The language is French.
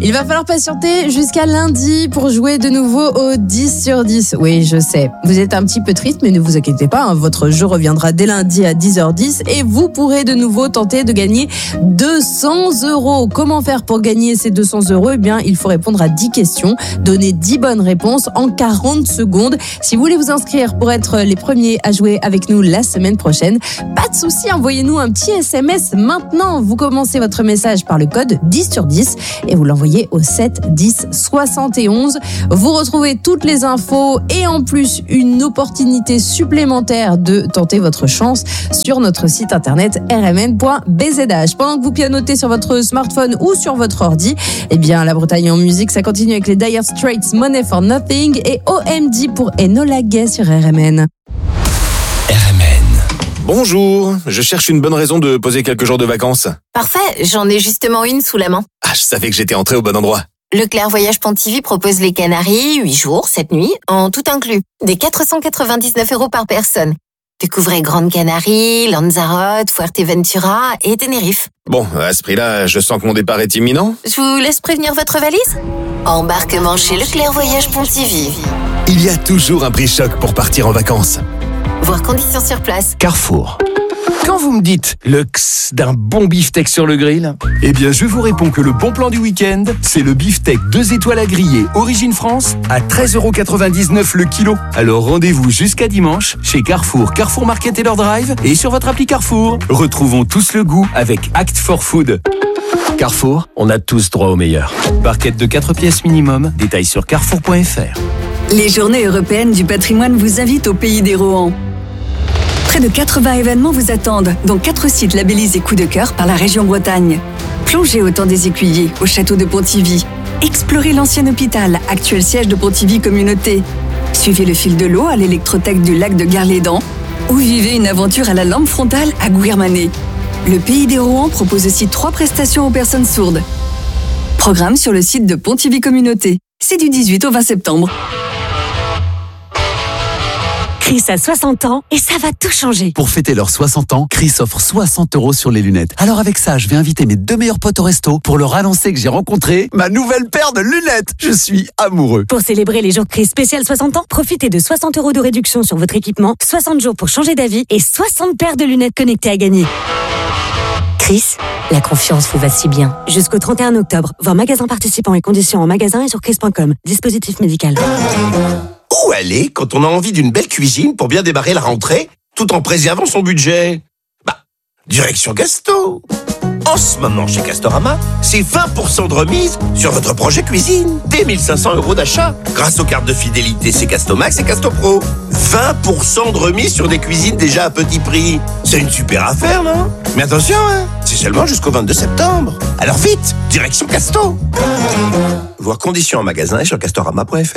Il va falloir patienter jusqu'à lundi pour jouer de nouveau au 10 sur 10. Oui, je sais, vous êtes un petit peu triste, mais ne vous inquiétez pas, votre jeu reviendra dès lundi à 10h10 et vous pourrez de nouveau tenter de gagner 200 €. Comment faire pour gagner ces 200 €? Eh bien, il faut répondre à 10 questions, donner 10 bonnes réponses en 40 secondes. Si vous voulez vous inscrire pour être les premiers à jouer avec nous la semaine prochaine, pas de souci, envoyez-nous un petit SMS maintenant. Vous commencez votre message par le code 10 sur 10 et vous l'envoyez au 7 10 71. Vous retrouvez toutes les infos et en plus une opportunité supplémentaire de tenter votre chance sur notre site internet rmn.bzh. Pendant que vous pianotez sur votre smartphone ou sur votre ordi, eh bien la Bretagne en musique, ça continue avec les Dire Straits, Money for Nothing et OMD pour Enola Gay sur RMN. Bonjour, je cherche une bonne raison de poser quelques jours de vacances. Parfait, j'en ai justement une sous la main. Ah, je savais que j'étais entré au bon endroit. Leclerc Voyage Pontivy propose les Canaries, 8 jours, 7 nuits, en tout inclus. Des 499 € par personne. Découvrez Grande Canarie, Lanzarote, Fuerteventura et Tenerife. Bon, à ce prix-là, je sens que mon départ est imminent. Je vous laisse prévenir votre valise. Embarquement chez Leclerc Voyage Pontivy. Il y a toujours un prix choc pour partir en vacances. Voir conditions sur place. Carrefour. Quand vous me dites le x d'un bon beefsteak sur le grill, eh bien je vous réponds que le bon plan du week-end, c'est le beefsteak 2 étoiles à griller Origine France à 13,99 € le kilo. Alors rendez-vous jusqu'à dimanche chez Carrefour, Carrefour Market Taylor Drive et sur votre appli Carrefour. Retrouvons tous le goût avec Act for Food. Carrefour, on a tous droit au meilleur. Barquette de 4 pièces minimum, détails sur carrefour.fr. Les Journées européennes du patrimoine vous invitent au Pays des Rohan. Près de 80 événements vous attendent, dont 4 sites labellisés coup de cœur par la région Bretagne. Plongez au temps des écuyers, au château de Pontivy. Explorez l'ancien hôpital, actuel siège de Pontivy Communauté. Suivez le fil de l'eau à l'électrothèque du lac de Gare-les-Dents. Ou vivez une aventure à la lampe frontale à Guirmanet. Le Pays des Rohan propose aussi 3 prestations aux personnes sourdes. Programme sur le site de Pontivy Communauté. C'est du 18 au 20 septembre. Chris a 60 ans et ça va tout changer. Pour fêter leurs 60 ans, Chris offre 60 € sur les lunettes. Alors avec ça, je vais inviter mes 2 meilleurs potes au resto pour leur annoncer que j'ai rencontré ma nouvelle paire de lunettes. Je suis amoureux. Pour célébrer les jours Chris spécial 60 ans, profitez de 60 € de réduction sur votre équipement, 60 jours pour changer d'avis et 60 paires de lunettes connectées à gagner. Chris, la confiance vous va si bien. Jusqu'au 31 octobre, voir magasin participants et conditions en magasin et sur chris.com. Dispositif médical. Où aller quand on a envie d'une belle cuisine pour bien démarrer la rentrée, tout en préservant son budget? Direction Gasto. En ce moment, chez Castorama, c'est 20% de remise sur votre projet cuisine. Dès 1 500 € d'achat, grâce aux cartes de fidélité C'est Castomax et Castopro. 20% de remise sur des cuisines déjà à petit prix. C'est une super affaire, non? Mais attention, c'est seulement jusqu'au 22 septembre. Alors vite, direction Casto. Voir conditions en magasin et sur castorama.fr.